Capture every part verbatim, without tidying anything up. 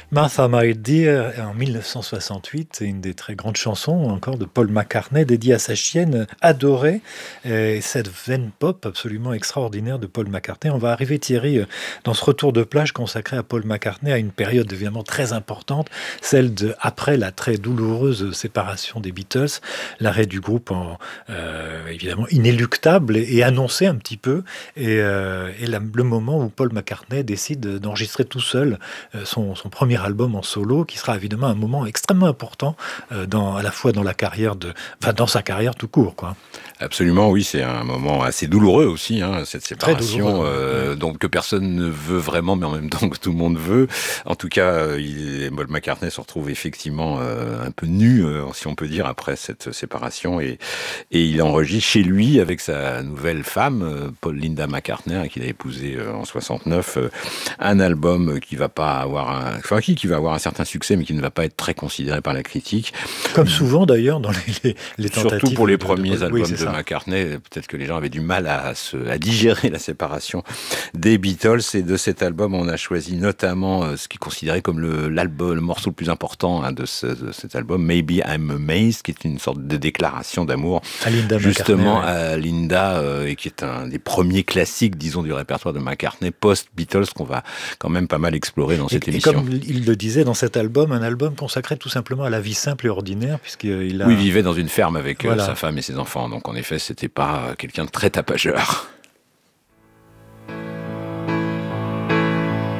Martha My Dear en mille neuf cent soixante-huit, c'est une des très grandes chansons encore de Paul McCartney dédiée à sa chienne adorée. Et cette veine pop absolument extraordinaire de Paul McCartney. On va arriver, Thierry, dans ce retour de plage consacré à Paul McCartney à une période évidemment très importante, celle de après la très douloureuse séparation des Beatles, l'arrêt du groupe en, euh, évidemment inéluctable et, et annoncé un petit peu, et, euh, et la, le moment où Paul McCartney décide d'enregistrer tout seul euh, son, son premier album en solo, qui sera évidemment un moment extrêmement important euh, dans, à la fois dans la carrière de, enfin dans sa carrière tout court, quoi. Absolument, oui, c'est un moment assez douloureux aussi, hein, cette séparation, euh, ouais. donc que personne ne veut vraiment, mais en même temps que tout le monde veut. En tout cas, il, Paul McCartney se retrouve effectivement euh, un peu nu, euh, si on peut dire, après cette séparation, et, et il enregistre chez lui avec sa nouvelle femme, euh, Paul Linda McCartney, qu'il a épousée euh, en soixante-neuf, euh, un album qui va pas avoir, un, enfin qui, qui va avoir un certain succès, mais qui ne va pas être très considéré par la critique. Comme souvent d'ailleurs dans les, les, les tentatives. Surtout pour les de, premiers de... albums oui, de McCartney, peut-être que les gens avaient du mal à, se, à digérer la séparation des Beatles. Et de cet album, on a choisi notamment euh, ce qui est considéré comme le, l'album, le morceau le plus important hein, de, ce, de cet album, Maybe I'm Amazed, qui est une sorte de déclaration d'amour à Linda justement ouais. à Linda, euh, et qui est un des premiers classiques, disons, du répertoire de McCartney post-Beatles, qu'on va quand même pas mal explorer dans cette et, émission. Et comme il le disait dans cet album, un album consacré tout simplement à la vie simple et ordinaire, puisqu'il a... Oui, il vivait dans une ferme avec voilà. euh, sa femme et ses enfants, donc en effet, c'était pas quelqu'un de très tapageur.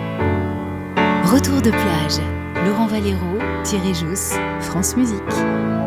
Retour de plage. Laurent Valero, Thierry Jousse, France Musique.